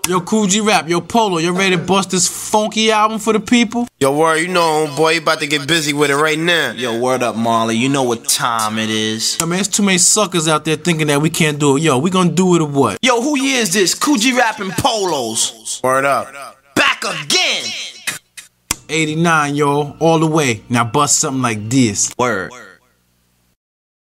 Yo, Kool G Rap, yo, Polo, you ready to bust this funky album for the people? Yo, word, you know, homeboy, you about to get busy with it right now. Yo, word up, Marley, you know what time it is. Yo, man, there's too many suckers out there thinking that we can't do it. Yo, we gonna do it or what? Yo, who year is this? Kool G Rap and Polos. Word up. Back again. 89, yo, all the way. Now bust something like this. Word.